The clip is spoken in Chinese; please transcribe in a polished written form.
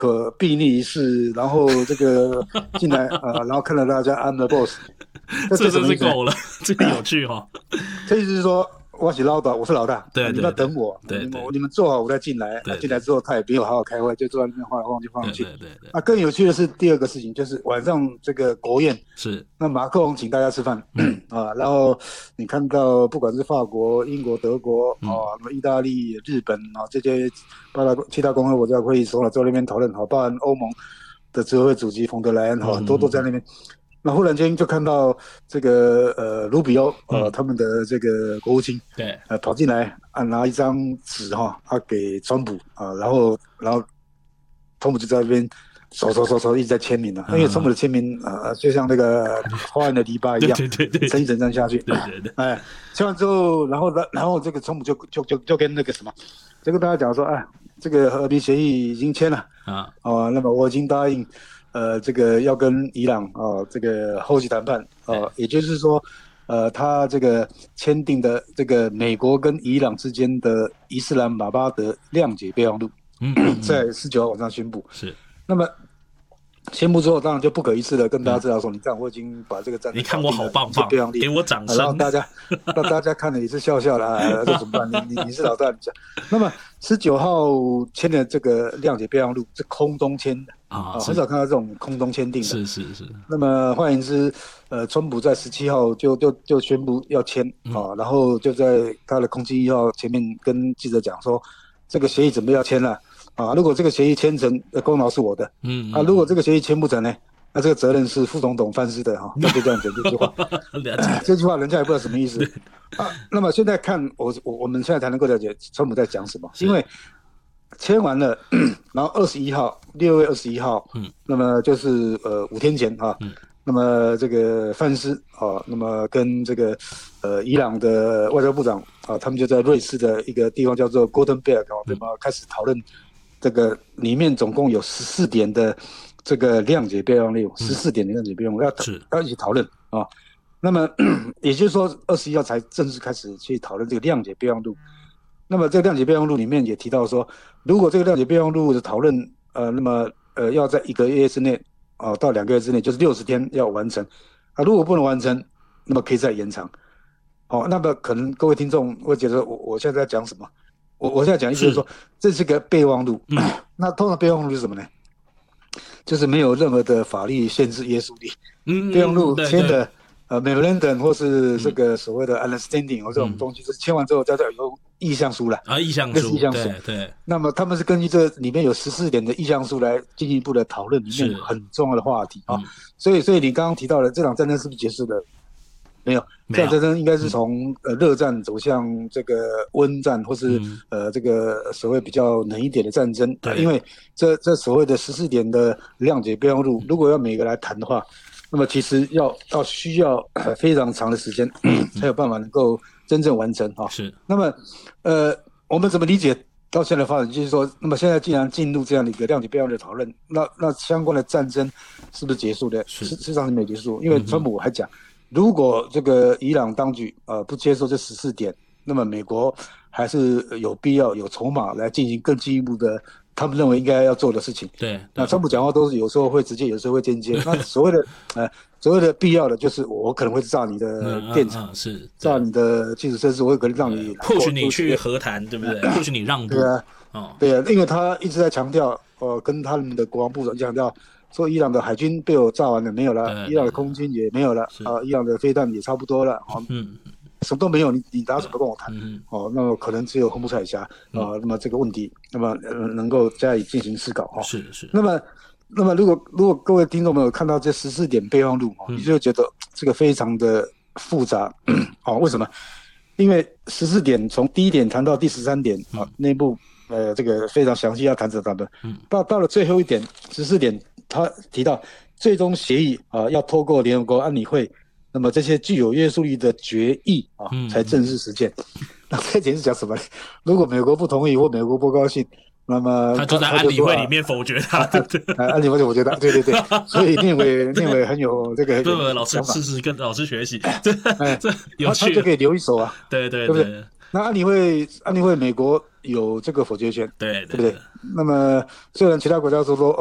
可避逆一世，然后这个进来然后看到大家 I'm the boss， 这真是够了，这个有趣哈。 这意思是说。我是老大，我是老大， 对， 你们要等我，你们做好我再进来。进来之后他也没有好好开会，就坐在那边晃来晃去晃来晃去。对。更有趣的是第二个事情，就是晚上这个国宴是， 那马克龙请大家吃饭然后你看到不管是法国、英国、德国那么意大利、日本这些其他共和国家会议首脑在那边讨论包含欧盟的执委会主席冯德莱恩很多都在那边。那忽然间就看到这个卢比欧他们的这个国务卿对跑进来拿一张纸给川普然后川普就在那边手一直在签名因为川普的签名就像那个花园的篱笆一样，一层一层这样下去。对，签完之后，然后这个川普就跟那个什么，就跟大家讲说，这个和平协议已经签了那么我已经答应。这个要跟伊朗这个后续谈判也就是说他这个签订的这个美国跟伊朗之间的伊斯兰马巴德谅解备忘录在19号晚上宣布。 是。 那么宣布之后当然就不可一世的跟大家知道说，你看我已经把这个战争你看我好棒棒，给我掌声。 然后大家看了也是笑笑的这怎么办？你是老大，你讲。那么19号签的这个谅解备忘录是空中签的很少看到这种空中签订的。 是。 那么换言之，川普在17号就宣布要签然后就在他的空军1号前面跟记者讲说，这个协议准备要签了如果这个协议签成，功劳是我的。如果这个协议签不成呢？那这个责任是副总统范斯的就这样讲这句话。这句话人家也不知道什么意思那么现在看我们现在才能够了解川普在讲什么，因为签完了然后6月21号那么就是5天前那么这个范斯那么跟这个伊朗的外交部长他们就在瑞士的一个地方叫做 Gothenburg 那么开始讨论这个里面总共有14点的这个谅解备忘录，14点的谅解备忘录要一起讨论那么也就是说21号才正式开始去讨论这个谅解备忘录。那么这个谅解备忘录里面也提到说，如果这个谅解备忘录的讨论那么要在1个月之内到2个月之内，就是60天要完成如果不能完成，那么可以再延长那么可能各位听众会觉得我现在在讲什么？我现在讲意思就是说，这是个备忘录那通常备忘录是什么呢？就是没有任何的法律限制约束力备忘录签的memorandum 或是这个所谓的 understanding 这种东西，是签完之后再有意向书了意向书对。 那么他们是根据这里面有14点的意向书来进一步的讨论里面很重要的话题所以你刚刚提到的这场战争是不是结束了？没有，这场战争应该是从热战走向这个温战，或是这个所谓比较冷一点的战争因为这所谓的14点的谅解备忘录，如果要每个来谈的话，那么其实需要非常长的时间才有办法能够真正完成是。 那么我们怎么理解到现在的发展？就是说，那么现在既然进入这样的一个谅解备忘录的讨论，那相关的战争是不是结束的？事实上是没结束，因为川普还讲，如果这个伊朗当局不接受这14点，那么美国还是有必要有筹码来进行更进一步的他们认为应该要做的事情。 对， 那川普讲话都是有时候会直接，有时候会间接。那所谓的必要的，就是我可能会炸你的电厂，炸你的基础设施，我可能让你迫使你去和谈，对不对？迫使你让步。 对啊，因为他一直在强调，跟他们的国防部长强调。说伊朗的海军被我炸完了没有了，伊朗的空军也没有了伊朗的飞弹也差不多了什么都没有，你拿什么跟我谈那么可能只有洪布海峡那么这个问题，那么能够加以进行思考是。 那么如果各位听众朋友看到这14点备忘录你就觉得这个非常的复杂为什么？因为14点从第1点谈到第13点内部这个非常详细要谈着谈的到了最后一点14点。他提到最终协议要透过联合国安理会，那么这些具有约束力的决议才正式实现。那这点是讲什么？如果美国不同意或美国不高兴，那么他就在安理会里面否决他。 安理会否决他，对。所以念伟很有这个老师试试跟老师学习，这有趣。 他就可以留一手对， 对不对？ 那安理会美国有这个否决权， 对对不对？那么虽然其他国家说